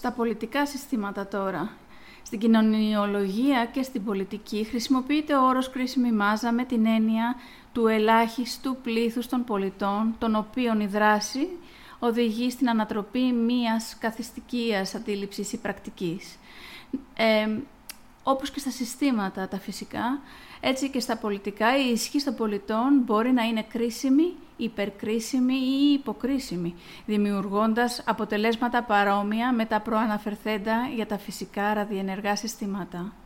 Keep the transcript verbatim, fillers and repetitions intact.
Στα πολιτικά συστήματα τώρα. Στην κοινωνιολογία και στην πολιτική χρησιμοποιείται ο όρος κρίσιμη μάζα με την έννοια του ελάχιστου πλήθους των πολιτών, των οποίων η δράση οδηγεί στην ανατροπή μίας καθιστικίας αντίληψης ή πρακτικής. Ε, όπως και στα συστήματα τα φυσικά, έτσι και στα πολιτικά, η ισχύ των πολιτών μπορεί να είναι κρίσιμη, υπερκρίσιμη ή υποκρίσιμη, δημιουργώντας αποτελέσματα παρόμοια με τα προαναφερθέντα για τα φυσικά ραδιενεργά συστήματα.